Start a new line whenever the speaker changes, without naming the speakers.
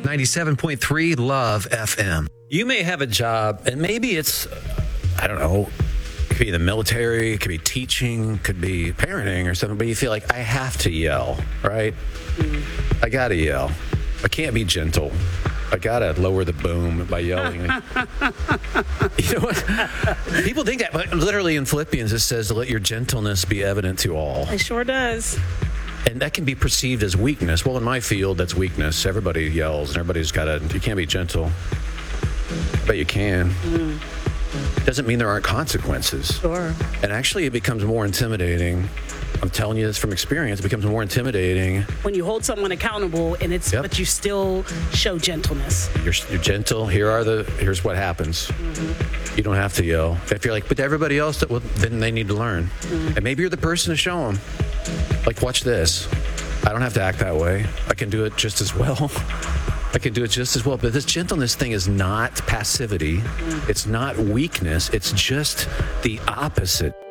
97.3 Love FM. You may have a job, and maybe it's, I don't know, it could be the military, it could be teaching, could be parenting or something, but you feel like I have to yell, right? I got to yell. I can't be gentle. I got to lower the boom by yelling. You know what? People think that, but literally in Philippians it says, let your gentleness be evident to all.
It sure does.
And that can be perceived as weakness. Well, in my field, that's weakness. Everybody yells, and everybody's got to, you can't be gentle. But you can. Doesn't mean there aren't consequences.
Sure.
And actually, it becomes more intimidating. I'm telling you this from experience. It becomes more intimidating.
When you hold someone accountable, and it's but you still show gentleness.
You're gentle. Here's what happens. You don't have to yell. If you're like, but everybody else, well, then they need to learn. And maybe you're the person to show them. Like, watch this. I don't have to act that way. I can do it just as well. I can do it just as well. But this gentleness thing is not passivity. It's not weakness. It's just the opposite.